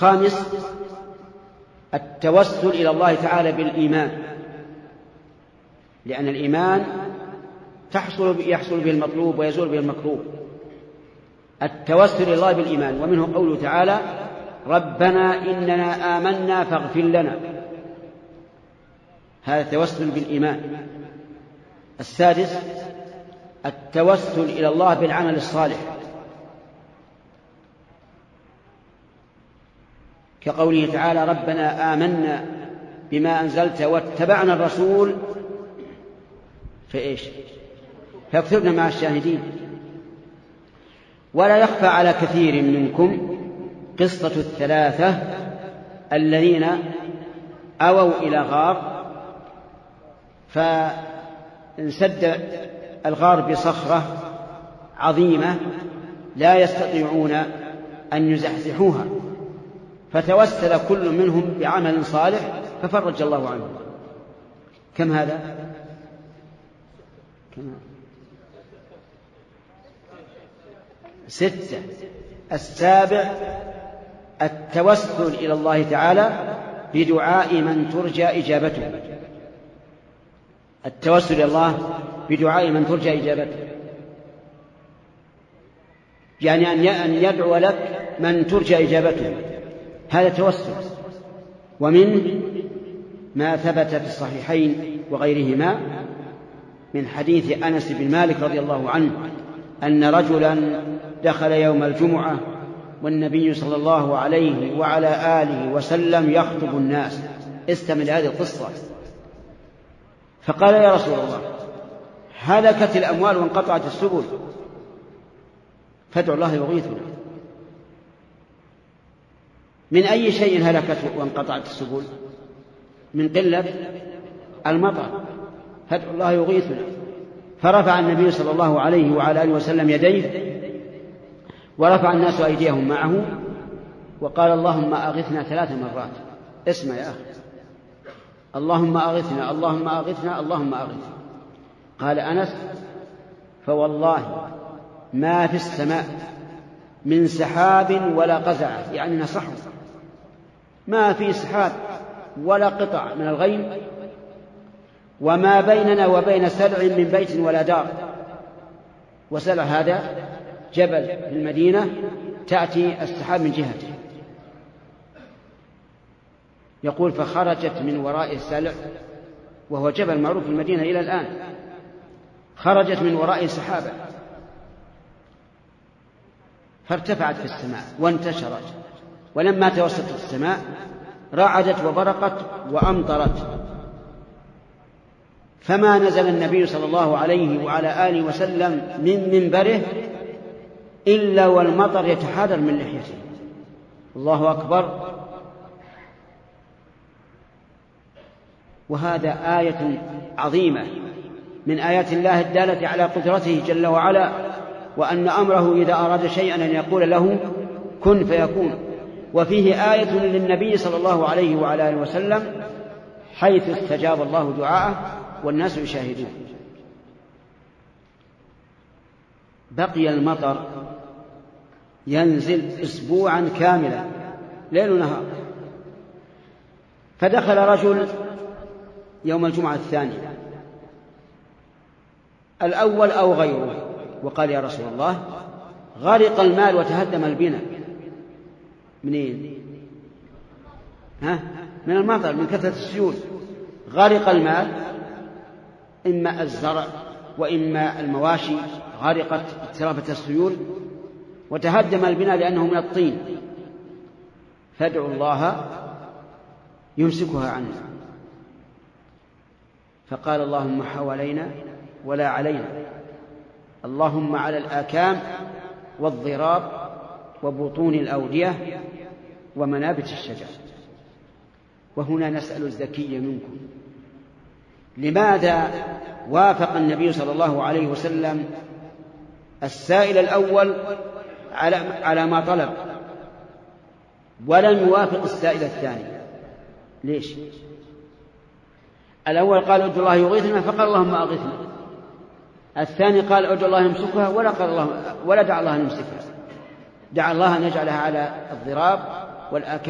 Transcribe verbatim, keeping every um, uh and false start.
الخامس التوسل إلى الله تعالى بالإيمان، لأن الإيمان تحصل يحصل به المطلوب ويزول به المكروه. التوسل إلى الله بالإيمان، ومنه قوله تعالى ربنا إننا آمنا فاغفر لنا، هذا التوسل بالإيمان. السادس التوسل إلى الله بالعمل الصالح، كقوله تعالى ربنا آمنا بما أنزلت واتبعنا الرسول فإيش فاكتبنا مع الشاهدين. ولا يخفى على كثير منكم قصة الثلاثة الذين أووا إلى غار فانسد الغار بصخرة عظيمة لا يستطيعون أن يزحزحوها، فتوسل كل منهم بعمل صالح ففرج الله عنه. كم هذا؟ كم؟ ستة. السابع التوسل إلى الله تعالى بدعاء من ترجى إجابته، التوسل إلى الله بدعاء من ترجى إجابته، يعني أن يدعو لك من ترجى إجابته، هذا توسل. ومن ما ثبت في الصحيحين وغيرهما من حديث أنس بن مالك رضي الله عنه أن رجلا دخل يوم الجمعة والنبي صلى الله عليه وعلى آله وسلم يخطب الناس، استمع لهذه القصة، فقال يا رسول الله هلكت الأموال وانقطعت السبل فادعوا الله يغيثنا. من أي شيء هلكت وانقطعت السبل؟ من قلة المطر، فادعوا الله يغيثنا. فرفع النبي صلى الله عليه وعلى آله وسلم يديه ورفع الناس أيديهم معه وقال اللهم أغثنا ثلاث مرات. اسمع يا أخي، اللهم أغثنا اللهم أغثنا اللهم أغثنا. قال أنس فوالله ما في السماء من سحاب ولا قزعة، يعني نصحوا، ما في سحاب ولا قطع من الغيم، وما بيننا وبين سلع من بيت ولا دار. وسلع هذا جبل في المدينة تأتي السحاب من جهته. يقول فخرجت من وراء السلع، وهو جبل معروف في المدينة إلى الآن، خرجت من وراء سحابة فارتفعت في السماء وانتشرت، ولما توسطت السماء رعدت وبرقت وأمطرت، فما نزل النبي صلى الله عليه وعلى آله وسلم من منبره إلا والمطر يتحادر من لحيته. الله أكبر. وهذا آية عظيمة من آيات الله الدالة على قدرته جل وعلا، وأن أمره إذا أراد شيئا أن يقول له كن فيكون. وفيه آية للنبي صلى الله عليه وعلى آله وسلم حيث استجاب الله دعاءه والناس يشاهدون. بقي المطر ينزل أسبوعا كاملا ليل ونهار، فدخل رجل يوم الجمعة الثانية الأول أو غيره وقال يا رسول الله غرق المال وتهدم البناء. منين؟ ها؟ من المطر، من كثرة السيول. غرق المال، إما الزرع وإما المواشي غرقت اضطرابة السيول، وتهدم البناء لأنه من الطين، فادعوا الله يمسكها عنا. فقال اللهم حوالينا ولا علينا، اللهم على الآكام والضراب وبطون الأودية ومنابت الشجر. وهنا نسأل الذكي منكم، لماذا وافق النبي صلى الله عليه وسلم السائل الأول على على ما طلب ولم يوافق السائل الثاني؟ ليش؟ الأول قال ادعوا الله يغيثنا فقال اللهم أغثنا، الثاني قال ادعوا الله يمسكها ولا قال الله ولا دعا الله يمسكها، دعا الله أن يجعلها على الضراب والآكام